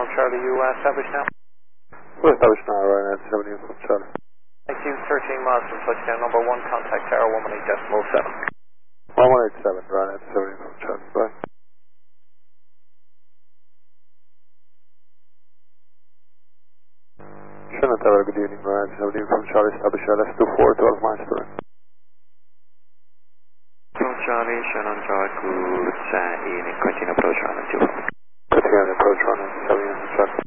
Charlie, you established now? We're established now, Ryanair 70 from Charlie. Thank you, 13 miles from touchdown number 1, contact Tower 118.7. 1187, Ryanair 70 from Charlie, bye. Shannon Tower, good evening, Ryanair 70 from Charlie, establish LS24, 12 miles per hour. From Charlie, Shannon Tower, good evening, continue approach Ryanair 24. Continue approach Ryanair 70 from Charlie.